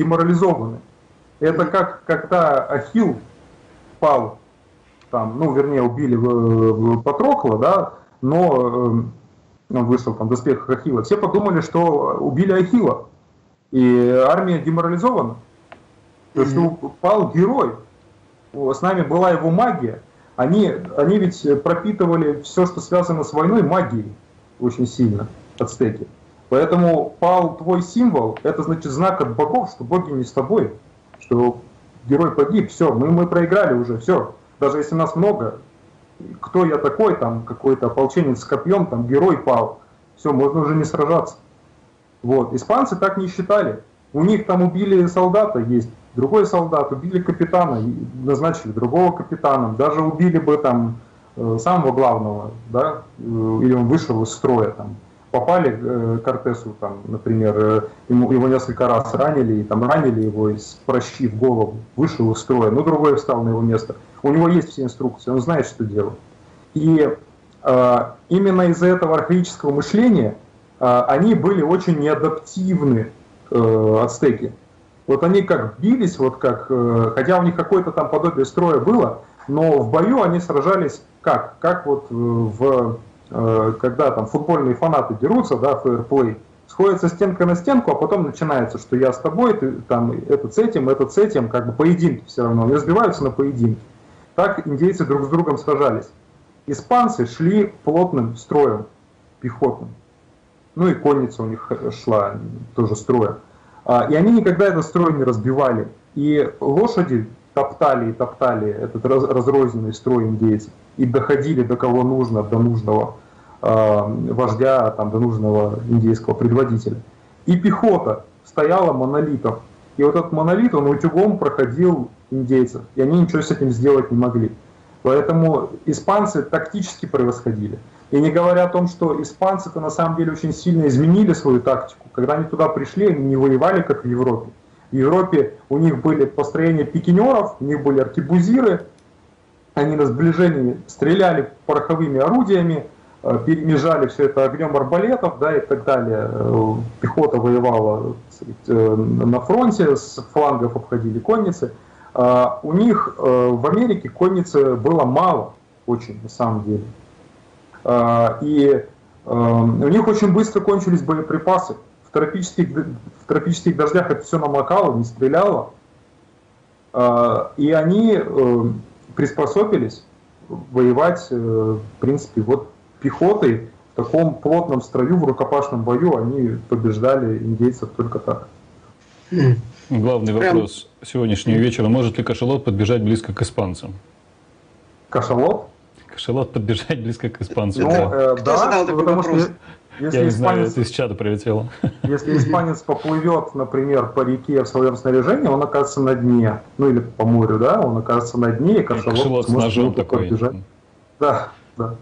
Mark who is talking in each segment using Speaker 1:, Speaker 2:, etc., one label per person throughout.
Speaker 1: деморализованы. Это как когда Ахилл пал, там, ну, вернее, убили Патрокла, да, но он вышел там в доспехах Ахилла. Все подумали, что убили Ахилла, и армия деморализована. То есть пал герой. С нами была его магия. Они ведь пропитывали все, что связано с войной, магией очень сильно, ацтеки. Поэтому пал твой символ, это значит знак от богов, что боги не с тобой, что герой погиб, все, мы проиграли уже, все. Даже если нас много, кто я такой, там какой-то ополченец с копьем, там герой пал, все, можно уже не сражаться. Вот. Испанцы так не считали. У них там убили солдата, есть другой солдат, убили капитана, назначили другого капитаном, даже убили бы там самого главного, да, или он вышел из строя, там, попали к Кортесу, там, например, его несколько раз ранили, и там ранили его из прощи в голову, вышел из строя, но другой встал на его место. У него есть все инструкции, он знает, что делать. И именно из-за этого архаического мышления они были очень неадаптивны, ацтеки. Вот они как бились, вот как, хотя у них какое-то там подобие строя было, но в бою они сражались как вот когда там футбольные фанаты дерутся, да, фейерплей, сходятся стенка на стенку, а потом начинается, что я с тобой, ты там этот с этим, как бы поединки все равно, они разбиваются на поединки. Так индейцы друг с другом сражались. Испанцы шли плотным строем, пехотным. Ну и конница у них шла тоже строем. И они никогда этот строй не разбивали. И лошади топтали этот разрозненный строй индейцев. И доходили до кого нужно, до нужного вождя, там, до нужного индейского предводителя. И пехота стояла монолитом. И вот этот монолит, он утюгом проходил индейцев. И они ничего с этим сделать не могли. Поэтому испанцы тактически превосходили. И не говоря о том, что испанцы-то на самом деле очень сильно изменили свою тактику. Когда они туда пришли, они не воевали, как в Европе. В Европе у них были построения пикинеров, у них были аркебузиры. Они на сближении стреляли пороховыми орудиями, перемежали все это огнем арбалетов, да, и так далее. Пехота воевала на фронте, с флангов обходили конницы. У них в Америке конницы было мало, очень, на самом деле. И у них очень быстро кончились боеприпасы. В тропических дождях это все намокало, не стреляло. И они приспособились воевать, в принципе, вот пехотой в таком плотном строю, в рукопашном бою они побеждали индейцев только так.
Speaker 2: Главный вопрос сегодняшнего вечера. Может ли кашалот подбежать близко к испанцам?
Speaker 1: Кашалот?
Speaker 2: Кашалот подбежать близко к испанцам.
Speaker 1: Ну, да, потому что если
Speaker 2: я не
Speaker 1: испанец,
Speaker 2: знаю, это из чата прилетело.
Speaker 1: Если испанец поплывет, например, по реке в своем снаряжении, он окажется на дне. Ну или по морю, да, он окажется на дне, и
Speaker 2: кашалот с ножом такой.
Speaker 1: Подбежать. Да, да.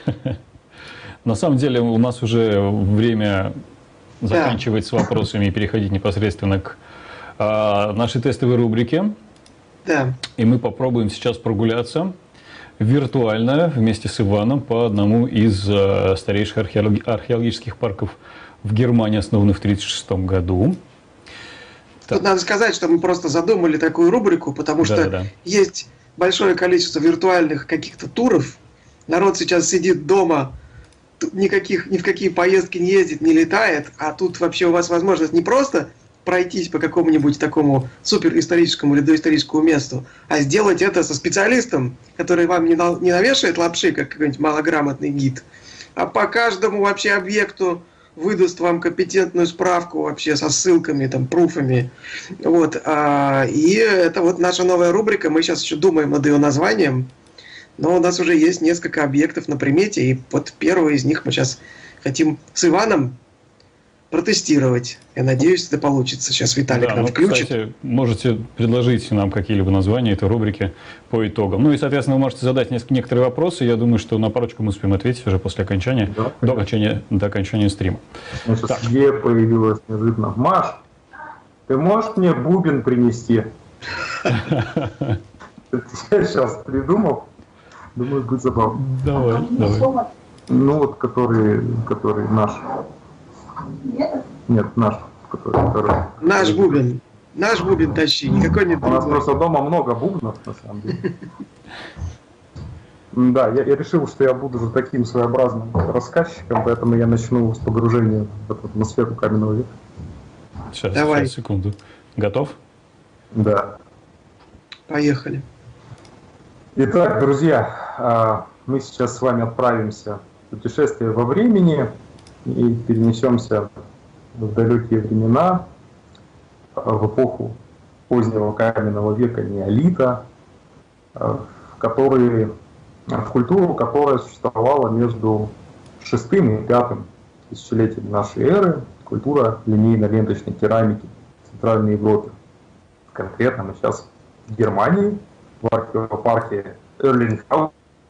Speaker 2: На самом деле у нас уже время заканчивать с вопросами и переходить непосредственно к нашей тестовой рубрике.
Speaker 3: Да.
Speaker 2: И мы попробуем сейчас прогуляться виртуально вместе с Иваном по одному из старейших археологических парков в Германии, основанных в 1936 году.
Speaker 3: Тут надо сказать, что мы просто задумали такую рубрику, потому что есть большое количество виртуальных каких-то туров. Народ сейчас сидит дома, ни в какие поездки не ездит, не летает, а тут вообще у вас возможность не просто пройтись по какому-нибудь такому суперисторическому или доисторическому месту, а сделать это со специалистом, который вам не навешает лапши, как какой-нибудь малограмотный гид, а по каждому вообще объекту выдаст вам компетентную справку вообще со ссылками, там, пруфами. Вот. И это вот наша новая рубрика. Мы сейчас еще думаем над ее названием, но у нас уже есть несколько объектов на примете, и вот первый из них мы сейчас хотим с Иваном протестировать. Я надеюсь, это получится. Сейчас Виталик нам включит.
Speaker 2: Кстати, можете предложить нам какие-либо названия этой рубрики по итогам. Ну и, соответственно, вы можете задать некоторые вопросы. Я думаю, что на парочку мы успеем ответить уже после окончания, до окончания стрима.
Speaker 1: Значит, где появилась неожиданно? Маш, ты можешь мне бубен принести? Я сейчас придумал. Думаю, будет забавно.
Speaker 2: Давай.
Speaker 1: Ну вот, который наш. Нет, наш. Который,
Speaker 3: наш бубен. Наш бубен тащи, никакой не
Speaker 1: У нас
Speaker 3: другой.
Speaker 1: просто дома много бубнов, на самом деле. Да, я решил, что я буду же таким своеобразным рассказчиком, поэтому я начну с погружения в эту атмосферу каменного века.
Speaker 2: Сейчас, секунду. Готов?
Speaker 1: Да.
Speaker 3: Поехали.
Speaker 1: Итак, друзья, мы сейчас с вами отправимся в путешествие во времени и перенесемся в далекие времена, в эпоху позднего каменного века, неолита, в культуру, которая существовала между 6 и 5 тысячелетием нашей эры, культура линейно-ленточной керамики в Центральной Европе. Конкретно мы сейчас в Германии, в археопарке Эрлингхаузен,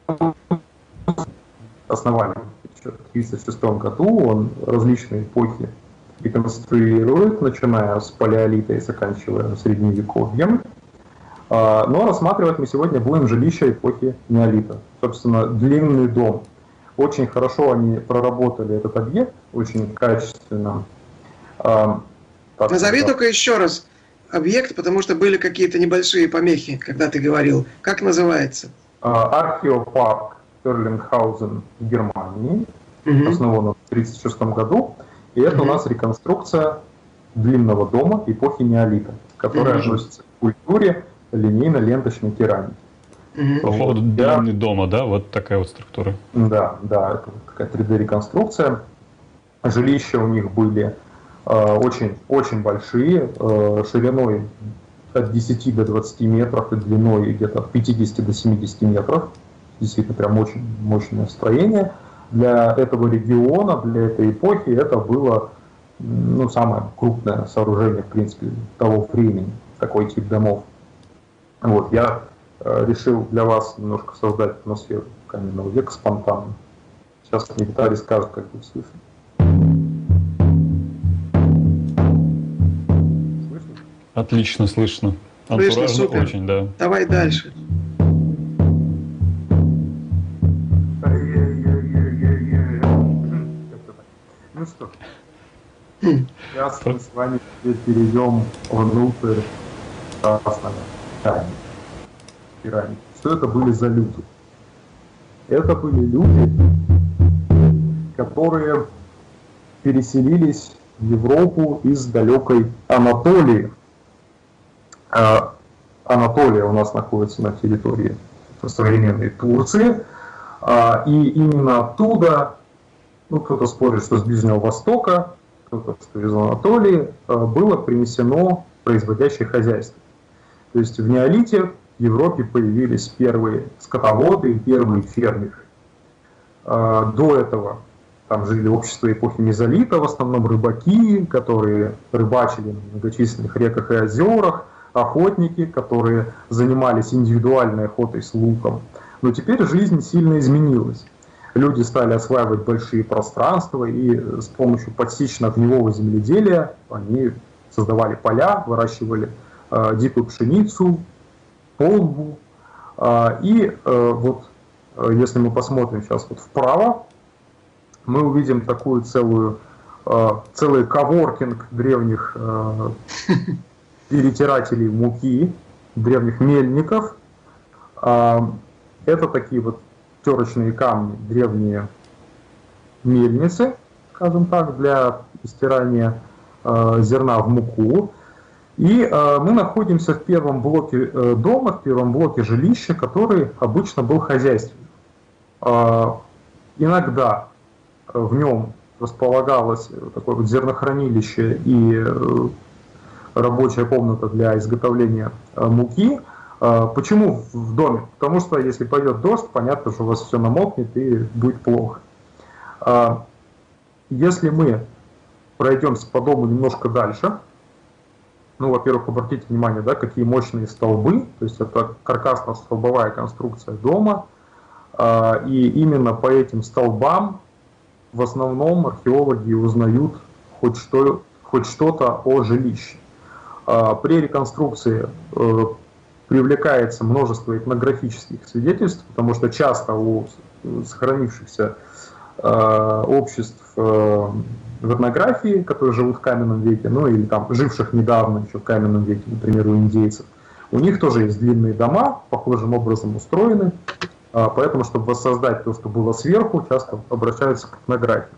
Speaker 1: основали в 1936 году, он различные эпохи реконструирует, начиная с палеолита и заканчивая средневековьем. Но рассматривать мы сегодня будем жилище эпохи неолита. Собственно, длинный дом. Очень хорошо они проработали этот объект, очень качественно.
Speaker 3: Назови только еще раз объект, потому что были какие-то небольшие помехи, когда ты говорил. Как называется?
Speaker 1: Археопарк Эрлингхаузен в Германии, основан в 1936 году. И это у нас реконструкция длинного дома эпохи неолита, которая относится к культуре линейно-ленточной керамики.
Speaker 2: По поводу длины дома, да? Вот такая вот структура.
Speaker 1: Да, это такая 3D-реконструкция. Жилища у них были очень большие, шириной от 10 до 20 метров и длиной где-то от 50 до 70 метров. Действительно, прям очень мощное строение. Для этого региона, для этой эпохи это было самое крупное сооружение, в принципе, того времени, такой тип домов. Вот, я решил для вас немножко создать атмосферу каменного века спонтанно. Сейчас мне Виталий скажет, как будет слышно. Слышно?
Speaker 2: Отлично слышно.
Speaker 3: Слышно,
Speaker 2: Антуражно
Speaker 3: супер.
Speaker 2: очень, да.
Speaker 3: Давай дальше.
Speaker 1: Ну что, сейчас мы с вами перейдем внутрь красного керамики. Что это были за люди? Это были люди, которые переселились в Европу из далекой Анатолии. Анатолия у нас находится на территории современной Турции. И именно оттуда, кто-то спорит, что с Ближнего Востока, кто-то, что из Анатолии, было принесено производящее хозяйство. То есть в неолите в Европе появились первые скотоводы и первые фермеры. До этого там жили общества эпохи мезолита, в основном рыбаки, которые рыбачили на многочисленных реках и озерах, охотники, которые занимались индивидуальной охотой с луком. Но теперь жизнь сильно изменилась. Люди стали осваивать большие пространства, и с помощью подсечно-огневого земледелия они создавали поля, выращивали дикую пшеницу, полбу. Если мы посмотрим сейчас вправо, мы увидим такую целый коворкинг древних перетирателей муки, древних мельников. Это такие терочные камни, древние мельницы, скажем так, для стирания зерна в муку. И мы находимся в первом блоке дома, в первом блоке жилища, который обычно был хозяйственным. Иногда в нем располагалось такое зернохранилище и рабочая комната для изготовления муки. Почему в доме? Потому что если пойдет дождь, понятно, что у вас все намокнет и будет плохо. Если мы пройдемся по дому немножко дальше, во-первых, обратите внимание, какие мощные столбы, то есть это каркасно-столбовая конструкция дома, и именно по этим столбам в основном археологи узнают хоть что-то о жилище. При реконструкции привлекается множество этнографических свидетельств, потому что часто у сохранившихся обществ в этнографии, которые живут в каменном веке, ну или там живших недавно еще в каменном веке, например, у индейцев, у них тоже есть длинные дома, похожим образом устроены, поэтому, чтобы воссоздать то, что было сверху, часто обращаются к этнографии.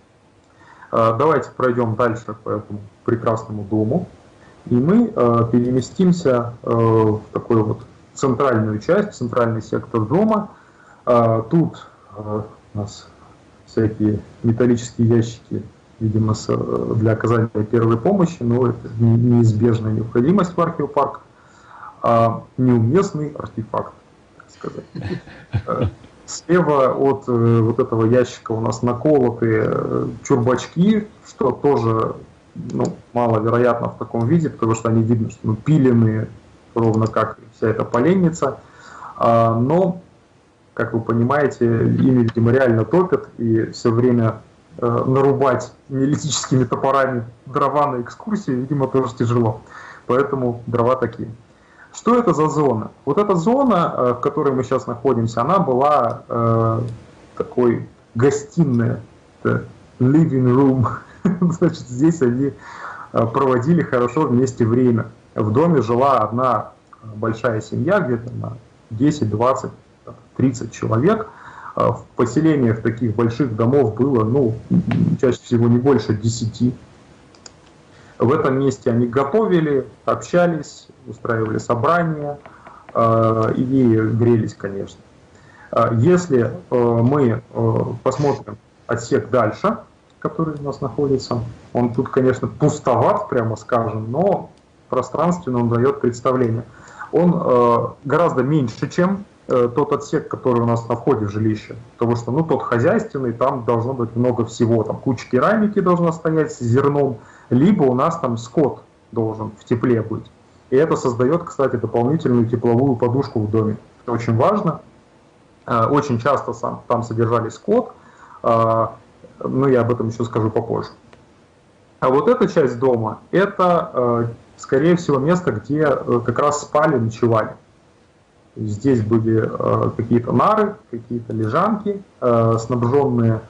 Speaker 1: Давайте пройдем дальше по этому прекрасному дому, и мы переместимся в такую вот центральную часть, центральный сектор дома. Тут у нас всякие металлические ящики, видимо, для оказания первой помощи, но это неизбежная необходимость в археопарке, неуместный артефакт, так сказать. Слева от вот этого ящика у нас наколоты чурбачки, что тоже маловероятно в таком виде, потому что они видно, что пиленные, ровно как вся эта поленница. Но, как вы понимаете, ими, видимо, реально топят, и все время нарубать неолитическими топорами дрова на экскурсии, видимо, тоже тяжело. Поэтому дрова такие. Что это за зона? Вот эта зона, в которой мы сейчас находимся, она была такой гостиной, living room. Значит, здесь они проводили хорошо вместе время. В доме жила одна большая семья, где-то на 10, 20, 30 человек. В поселениях таких больших домов было, чаще всего не больше 10. В этом месте они готовили, общались, устраивали собрания и грелись, конечно. Если мы посмотрим отсек дальше, который у нас находится, он тут, конечно, пустоват, прямо скажем, но пространственно он дает представление. Он гораздо меньше, чем тот отсек, который у нас на входе в жилище. Потому что тот хозяйственный, там должно быть много всего. Там куча керамики должна стоять с зерном, либо у нас там скот должен в тепле быть. И это создает, кстати, дополнительную тепловую подушку в доме. Это очень важно. Очень часто там содержали скот, но я об этом еще скажу попозже. А вот эта часть дома, это, скорее всего, место, где как раз спали, ночевали. Здесь были какие-то нары, какие-то лежанки, снабженные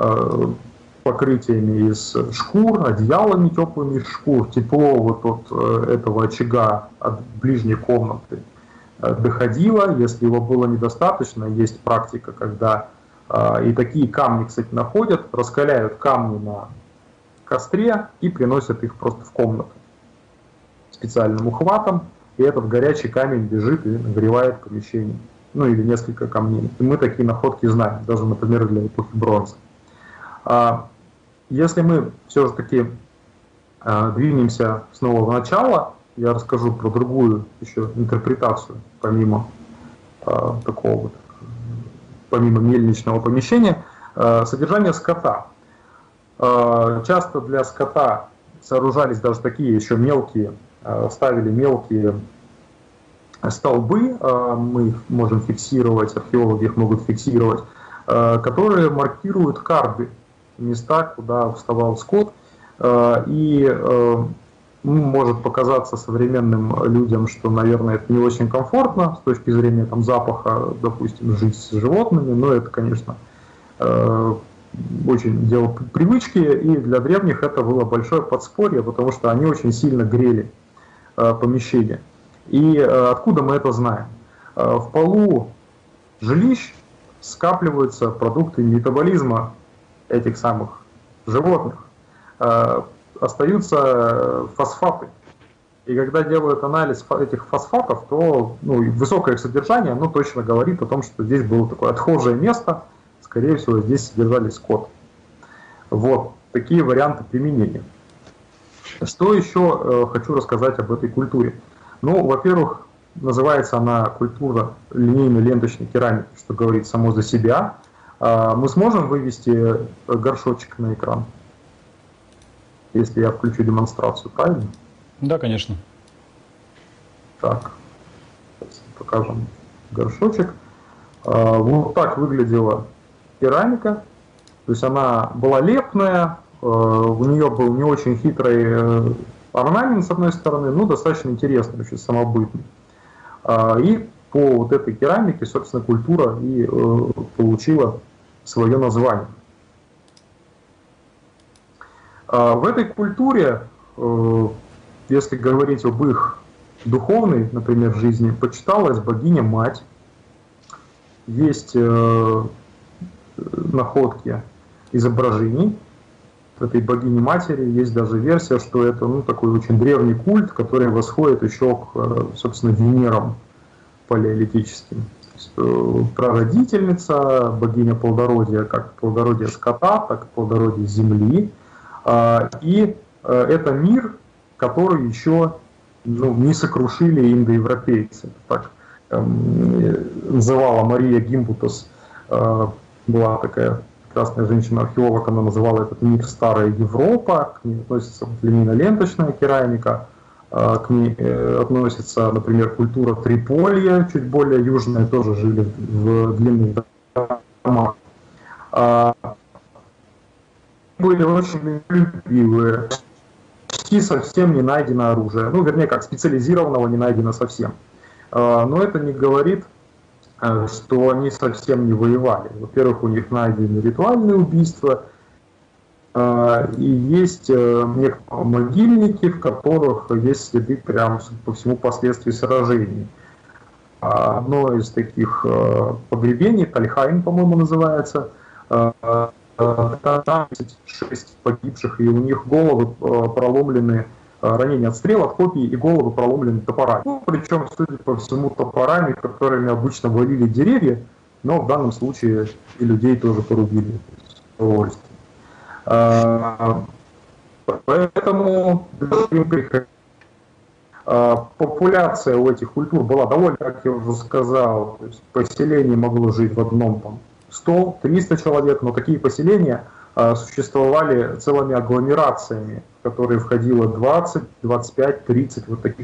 Speaker 1: покрытиями из шкур, одеялами теплыми из шкур. Тепло вот от этого очага от ближней комнаты доходило. Если его было недостаточно, есть практика, когда и такие камни, кстати, находят, раскаляют камни на костре и приносят их просто в комнату специальным ухватом, и этот горячий камень лежит и нагревает помещение. Или несколько камней. И мы такие находки знаем, даже, например, для эпохи бронзы. Если мы все же таки двинемся снова в начало, я расскажу про другую еще интерпретацию, помимо помимо мельничного помещения, содержание скота. Часто для скота сооружались даже такие еще мелкие, ставили мелкие столбы, мы их можем фиксировать, археологи их могут фиксировать, которые маркируют карты, места, куда вставал скот, и может показаться современным людям, что, наверное, это не очень комфортно с точки зрения запаха, допустим, жить с животными, но это, конечно, очень дело привычки, и для древних это было большое подспорье, потому что они очень сильно грели помещение. И откуда мы это знаем? В полу жилищ скапливаются продукты метаболизма этих самых животных. Остаются фосфаты. И когда делают анализ этих фосфатов, то высокое их содержание точно говорит о том, что здесь было такое отхожее место, скорее всего, здесь содержали скот. Вот такие варианты применения. Что еще хочу рассказать об этой культуре? Во-первых, называется она культура линейной ленточной керамики, что говорит само за себя. Мы сможем вывести горшочек на экран, если я включу демонстрацию, правильно?
Speaker 2: Да, конечно.
Speaker 1: Так, покажем горшочек. Вот так выглядела керамика. То есть она была лепная, у нее был не очень хитрый орнамент с одной стороны, но достаточно интересный, очень самобытный. И по вот этой керамике, собственно, культура и получила свое название. В этой культуре, если говорить об их духовной, например, жизни, почиталась богиня-мать. Есть находки изображений этой богини-матери. Есть даже версия, что это такой очень древний культ, который восходит еще к, собственно, Венерам палеолитическим. Прародительница, богиня плодородия, как плодородие скота, так и плодородие земли. И это мир, который еще не сокрушили индоевропейцы. Так называла Мария Гимбутас, была такая прекрасная женщина-археолог, она называла этот мир Старая Европа, к ней относится линейно-ленточная керамика, к ней относится, например, культура Триполья, чуть более южная, тоже жили в длинных домах. Были очень любивые, почти совсем не найдено оружие, вернее, как специализированного не найдено совсем. Но это не говорит, что они совсем не воевали. Во-первых, у них найдены ритуальные убийства, и есть некоторые могильники, в которых есть следы прям по всему последствий сражений. Одно из таких погребений, Тальхайн, по-моему, называется, там 6 погибших, и у них головы проломлены, ранения от стрел, от копий, и головы проломлены топорами. Причем, судя по всему, топорами, которыми обычно валили деревья, но в данном случае и людей тоже порубили. Поэтому популяция у этих культур была довольно, как я уже сказал, то есть поселение могло жить в одном 100-300 человек, но такие поселения существовали целыми агломерациями, в которые входило 20, 25, 30 вот таких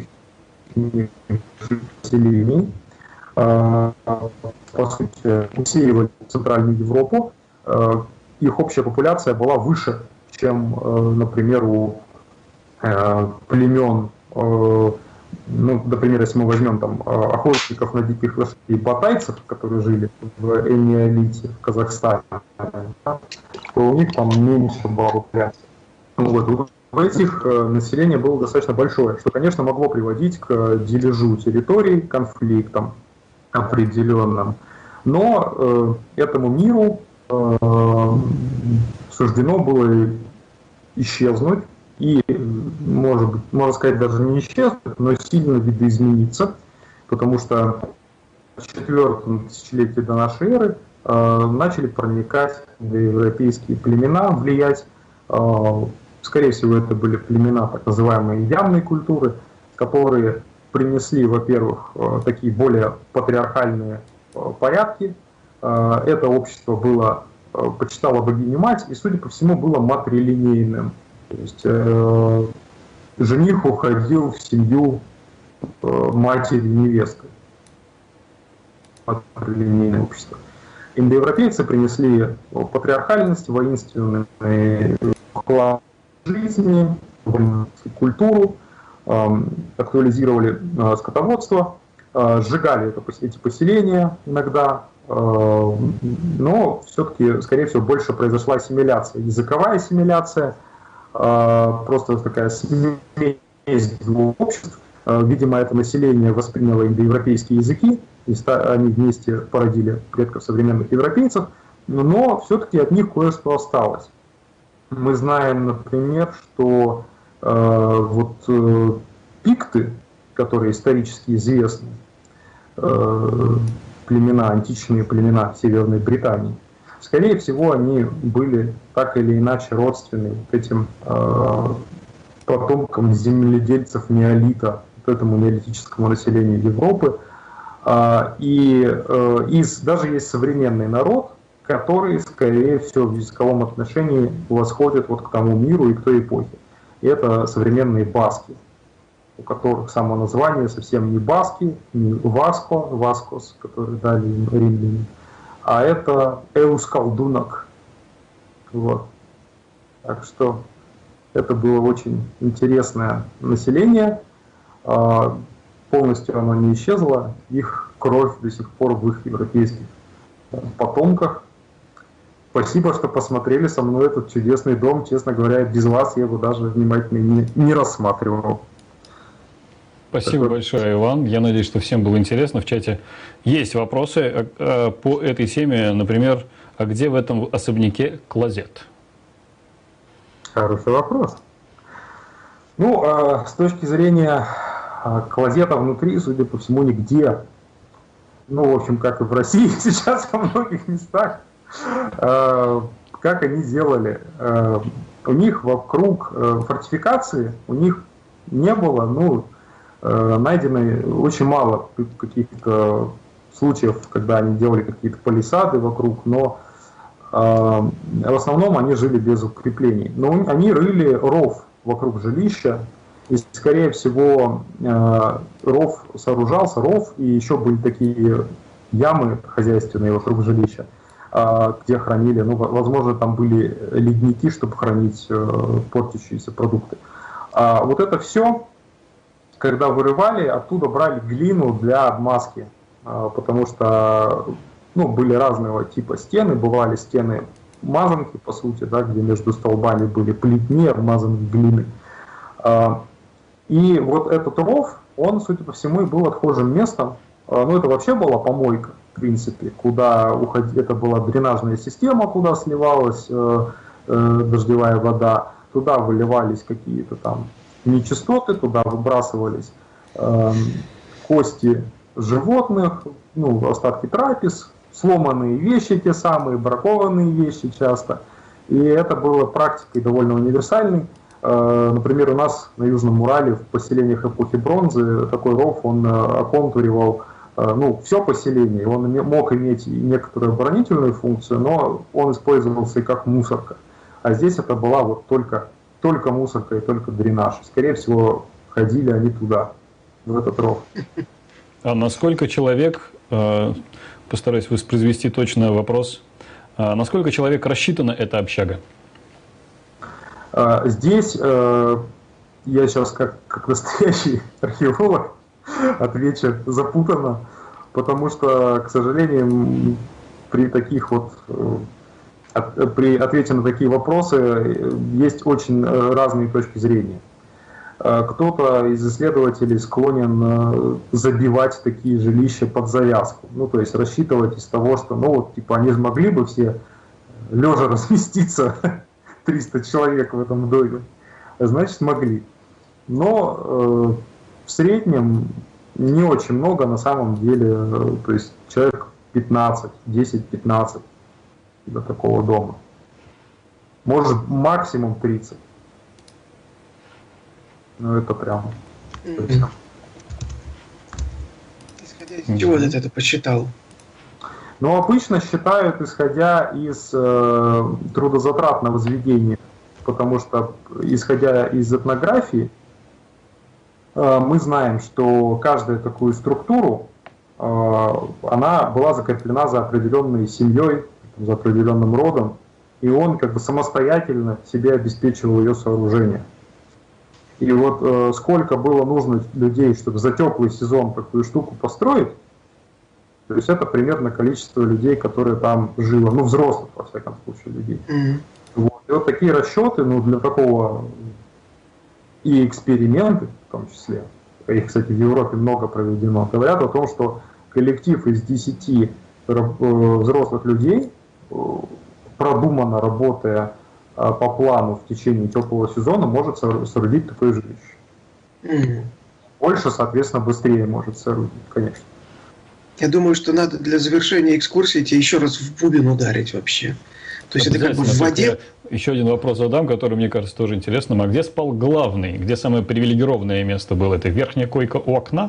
Speaker 1: поселений. По сути, усеивали Центральную Европу. Их общая популяция была выше, чем, например, у племен, например, если мы возьмем охотников на диких лошадей батайцев, которые жили в Энеолите, в Казахстане, то у них там меньше была популяция. В этих население было достаточно большое, что, конечно, могло приводить к дележу территорий, конфликтам определенным. Но этому миру суждено было исчезнуть, и, можно сказать, даже не исчезнуть, но сильно видоизмениться, потому что в 4 тысячелетии до нашей эры начали проникать европейские племена, влиять. Скорее всего, это были племена так называемой явной культуры, которые принесли, во-первых, такие более патриархальные порядки. Это общество почитало богиню-мать и, судя по всему, было матрилинейным. То есть жених уходил в семью матери невесты. Матрилинейное общество. Индоевропейцы принесли патриархальность, воинственный уклад жизни, культуру, актуализировали скотоводство, сжигали эти поселения иногда, но все-таки, скорее всего, больше произошла ассимиляция, языковая ассимиляция, просто такая смесь двух обществ. Видимо, это население восприняло индоевропейские языки, и они вместе породили предков современных европейцев, но все-таки от них кое-что осталось. Мы знаем, например, что пикты, которые исторически известны, племена, античные племена Северной Британии, скорее всего, они были так или иначе родственны этим потомкам земледельцев неолита, этому неолитическому населению Европы. И даже есть современный народ, который, скорее всего, в языковом отношении восходит к тому миру и к той эпохе. И это современные баски, у которых само название совсем не баски, не васкос, который дали им римляне, а это эускалдунок. Так что это было очень интересное население. Полностью оно не исчезло, их кровь до сих пор в их европейских потомках. Спасибо, что посмотрели со мной этот чудесный дом. Честно говоря, без вас я его даже внимательно не рассматривал.
Speaker 2: Спасибо большое, Иван. Я надеюсь, что всем было интересно. В чате есть вопросы по этой теме. Например, а где в этом особняке клозет?
Speaker 1: Хороший вопрос. Ну, с точки зрения клозета внутри, судя по всему, нигде. Ну, в общем, как и в России сейчас во многих местах. Как они делали? У них вокруг фортификации, у них не было, найдено очень мало каких-то случаев, когда они делали какие-то палисады вокруг, но в основном они жили без укреплений. Но они рыли ров вокруг жилища, и, скорее всего, ров сооружался, ров, и еще были такие ямы хозяйственные вокруг жилища, где хранили, возможно, там были ледники, чтобы хранить портящиеся продукты. Вот это все, когда вырывали, оттуда брали глину для обмазки, потому что были разного типа стены, бывали стены мазанки, по сути, да, где между столбами были плетни, обмазаны глиной. И вот этот ров, он, судя по всему, и был отхожим местом. Это вообще была помойка, в принципе, куда уходила, это была дренажная система, куда сливалась дождевая вода, туда выливались какие-то там нечистоты, туда выбрасывались кости животных, остатки трапез, сломанные вещи те самые, бракованные вещи часто. И это было практикой довольно универсальной. Например, у нас на Южном Урале в поселениях эпохи бронзы такой ров, он оконтуривал все поселение. Он мог иметь и некоторую оборонительную функцию, но он использовался и как мусорка. А здесь это была вот только мусорка и только дренаж. Скорее всего, ходили они туда, в этот ров.
Speaker 2: А на сколько человек, постараюсь воспроизвести точно вопрос, на сколько человек рассчитана эта общага?
Speaker 1: Здесь я сейчас как настоящий археолог отвечу запутанно, потому что, к сожалению, при ответе на такие вопросы есть очень разные точки зрения. Кто-то из исследователей склонен забивать такие жилища под завязку, то есть рассчитывать из того, что они же могли бы все лежа разместиться, 300 человек в этом доме, значит могли. Но в среднем не очень много на самом деле, то есть человек 15, 10-15 до такого дома. Может максимум 30. Это прям...
Speaker 3: Исходя из чего ты это посчитал?
Speaker 1: Обычно считают, исходя из трудозатрат на возведение, потому что, исходя из этнографии, мы знаем, что каждую такую структуру, она была закреплена за определенной семьей, за определенным родом, и он самостоятельно себе обеспечивал ее сооружение. И вот сколько было нужно людей, чтобы за теплый сезон такую штуку построить, то есть это примерно количество людей, которые там жило, взрослых, во всяком случае, людей. И вот такие расчеты, для такого и эксперименты, в том числе, их, кстати, в Европе много проведено, говорят о том, что коллектив из 10 взрослых людей, продуманно работая по плану в течение теплого сезона, может соорудить такое жилище. Больше, соответственно, быстрее может соорудить, конечно.
Speaker 3: Я думаю, что надо для завершения экскурсии тебе еще раз в бубен ударить вообще. То есть это как бы в воде.
Speaker 2: Еще один вопрос задам, который мне кажется тоже интересным. А где спал главный? Где самое привилегированное место было? Это верхняя койка у окна?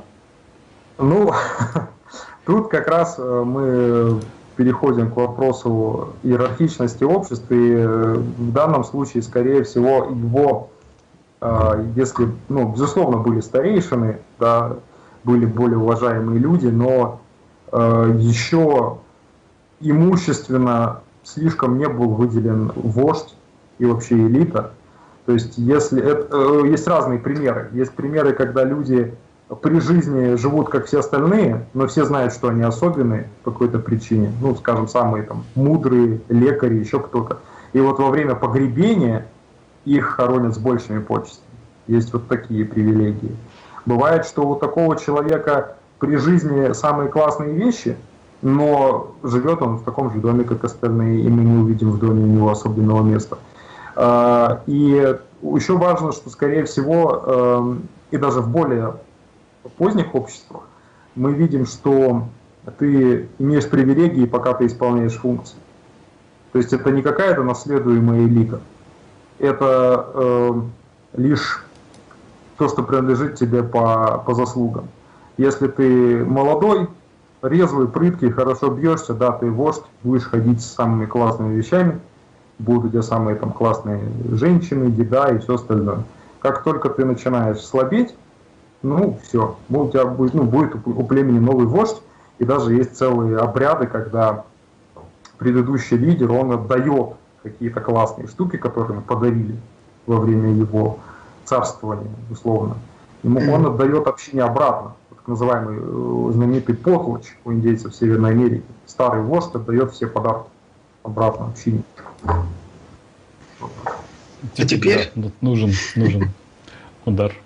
Speaker 1: Тут как раз мы переходим к вопросу иерархичности общества. И в данном случае, скорее всего, его, если, безусловно, были старейшины, да, были более уважаемые люди, но еще имущественно слишком не был выделен вождь и вообще элита. То есть, есть разные примеры. Есть примеры, когда люди при жизни живут как все остальные, но все знают, что они особенные по какой-то причине. Ну, скажем, самые там мудрые, лекари, еще кто-то. И вот во время погребения их хоронят с большими почестями. Есть вот такие привилегии. Бывает, что у такого человека при жизни самые классные вещи, но живет он в таком же доме, как остальные, и мы не увидим в доме у него особенного места. И еще важно, что, скорее всего, и даже в более поздних обществах мы видим, что ты имеешь привилегии, пока ты исполняешь функции. То есть это не какая-то наследуемая элита. Это лишь то, что принадлежит тебе по заслугам. Если ты молодой, резвый, прыткий, хорошо бьешься, да, ты вождь, будешь ходить с самыми классными вещами, будут у тебя самые там классные женщины, еда и все остальное. Как только ты начинаешь слабеть, ну все, у тебя будет, будет у племени новый вождь, и даже есть целые обряды, когда предыдущий лидер, он отдает какие-то классные штуки, которые ему подарили во время его царствования, условно. Ему он отдает общине обратно, так называемый знаменитый потлач у индейцев Северной Америки. Старый вождь отдает все подарки обратно общине.
Speaker 3: А теперь
Speaker 2: да, нужен удар.